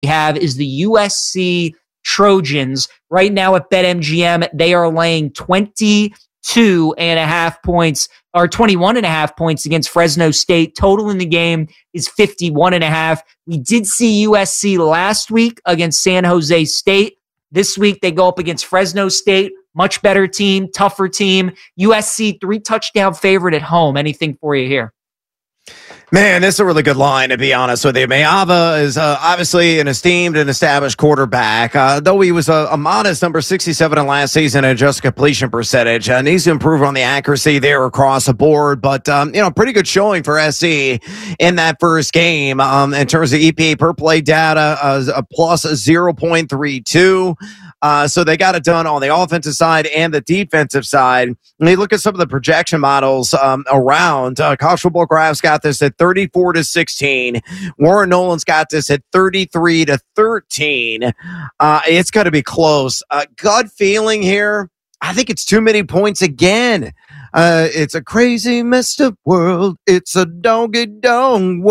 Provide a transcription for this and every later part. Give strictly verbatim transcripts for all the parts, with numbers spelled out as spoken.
have is the U S C Trojans. Right now at BetMGM, they are laying twenty-two and a half points, or twenty-one and a half points against Fresno State. Total in the game is fifty-one and a half. We did see U S C last week against San Jose State. This week they go up against Fresno State. Much better team, tougher team. U S C three touchdown favorite at home. Anything for you here? Man, this is a really good line, to be honest with you. Mayava is uh, obviously an esteemed and established quarterback. Uh, though he was a, a modest number sixty-seven in last season in just completion percentage. Uh, needs to improve on the accuracy there across the board. But, um, you know, pretty good showing for S C in that first game. Um, in terms of E P A per play data, uh, a plus zero point three two. Uh, so they got it done on the offensive side and the defensive side. And you look at some of the projection models um, around. Uh, College Football Graphs got this at thirty-four to sixteen. Warren Nolan's got this at thirty-three to thirteen. Uh, it's going to be close. Uh, gut feeling here, I think it's too many points again. Uh, it's a crazy, messed up world. It's a doggy-dog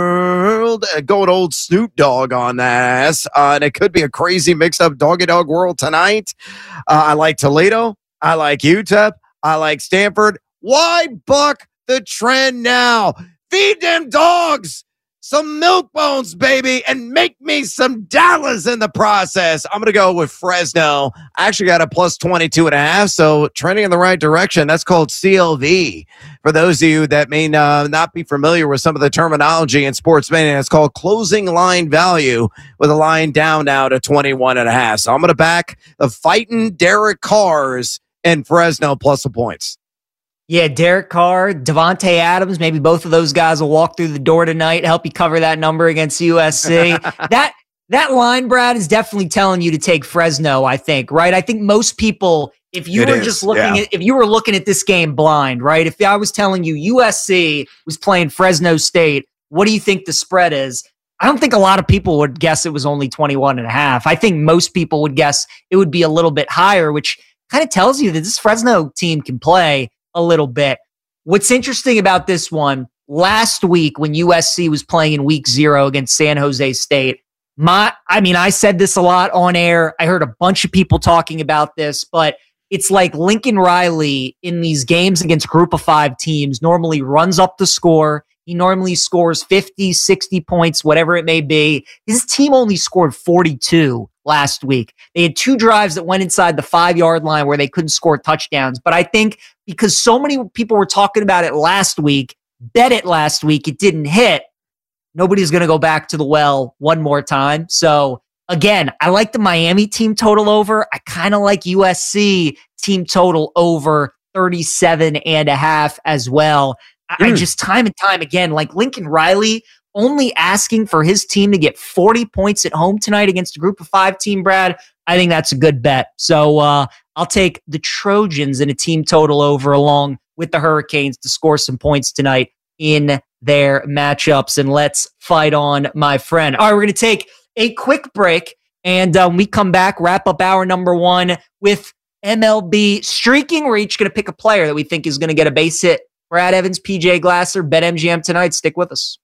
world. Uh, going old Snoop Dogg on that ass. Uh, and it could be a crazy, mixed-up doggy-dog world tonight. Uh, I like Toledo. I like U T E P. I like Stanford. Why buck the trend now? Feed them dogs some milk bones, baby, and make me some dollars in the process. I'm going to go with Fresno. I actually got a plus twenty-two and a half, so trending in the right direction. That's called C L V. For those of you that may uh, not be familiar with some of the terminology in sports betting, it's called closing line value, with a line down now to twenty-one and a half. So I'm going to back the fighting Derek Carrs and Fresno plus the points. Yeah, Derek Carr, Devontae Adams, maybe both of those guys will walk through the door tonight, help you cover that number against U S C. that that line, Brad, is definitely telling you to take Fresno, I think, right? I think most people, if you it were is, just looking yeah. at if you were looking at this game blind, right? If I was telling you U S C was playing Fresno State, what do you think the spread is? I don't think a lot of people would guess it was only twenty-one and a half. I think most people would guess it would be a little bit higher, which kind of tells you that this Fresno team can play a little bit. What's interesting about this one, last week when U S C was playing in week zero against San Jose State, my, I mean, I said this a lot on air. I heard a bunch of people talking about this, but it's like Lincoln Riley in these games against group of five teams normally runs up the score. He normally scores fifty, sixty points, whatever it may be. His team only scored forty-two last week. They had two drives that went inside the five-yard line where they couldn't score touchdowns. But I think because so many people were talking about it last week, bet it last week, it didn't hit, nobody's going to go back to the well one more time. So, again, I like the Miami team total over. I kind of like U S C team total over thirty-seven and a half as well. I, mm. I just time and time again, like Lincoln Riley only asking for his team to get forty points at home tonight against a group of five team, Brad. I think that's a good bet. So uh, I'll take the Trojans in a team total over along with the Hurricanes to score some points tonight in their matchups. And let's fight on, my friend. All right, we're going to take a quick break. And uh, when we come back, wrap up hour number one with M L B streaking. We're each going to pick a player that we think is going to get a base hit. Brad Evans, P J Glasser, BetMGM tonight. Stick with us.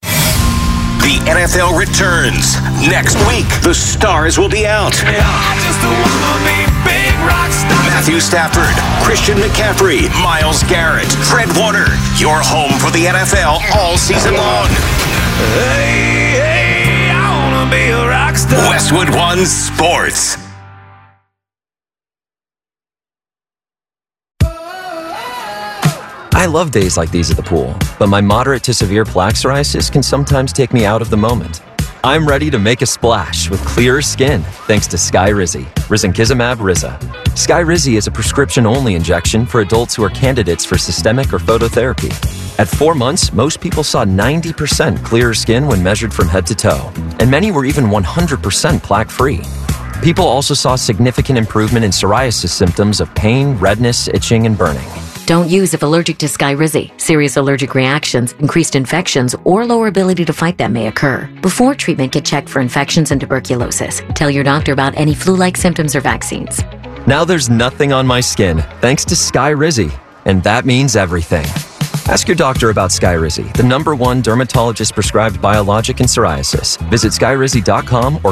The N F L returns next week. The stars will be out. Matthew Stafford, Christian McCaffrey, Myles Garrett, Fred Warner. Your home for the N F L all season long. Hey, hey, I wanna be a rock star. Westwood One Sports. I love days like these at the pool, but my moderate to severe plaque psoriasis can sometimes take me out of the moment. I'm ready to make a splash with clearer skin thanks to Skyrizi, risankizumab Riza. Skyrizi is a prescription-only injection for adults who are candidates for systemic or phototherapy. At four months, most people saw ninety percent clearer skin when measured from head to toe, and many were even one hundred percent plaque-free. People also saw significant improvement in psoriasis symptoms of pain, redness, itching, and burning. Don't use if allergic to Skyrizi. Serious allergic reactions, increased infections, or lower ability to fight them may occur. Before treatment, get checked for infections and tuberculosis. Tell your doctor about any flu-like symptoms or vaccines. Now there's nothing on my skin thanks to Skyrizi, and that means everything. Ask your doctor about Skyrizi, the number one dermatologist-prescribed biologic in psoriasis. Visit skyrizi dot com or